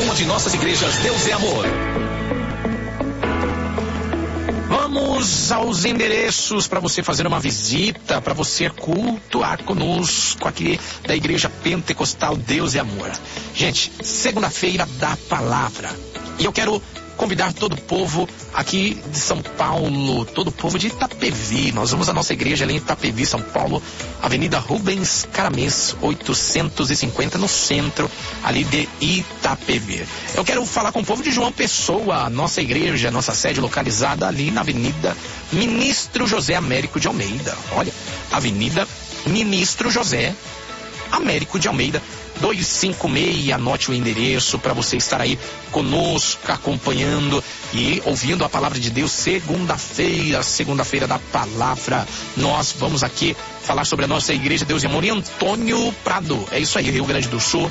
uma de nossas igrejas Deus é Amor. Vamos aos endereços para você fazer uma visita, para você cultuar conosco aqui da Igreja Pentecostal Deus é Amor. Gente, segunda-feira da palavra. E eu quero convidar todo o povo aqui de São Paulo, todo o povo de Itapevi. Nós vamos à nossa igreja ali em Itapevi, São Paulo, Avenida Rubens Caramês, 850, no centro ali de Itapevi. Eu quero falar com o povo de João Pessoa, nossa igreja, nossa sede localizada ali na Avenida Ministro José Américo de Almeida. Olha, Avenida Ministro José Américo de Almeida, 256, anote o endereço para você estar aí conosco, acompanhando e ouvindo a palavra de Deus. Segunda-feira da palavra, nós vamos aqui falar sobre a nossa igreja Deus e Amor em Antônio Prado, é isso aí, Rio Grande do Sul.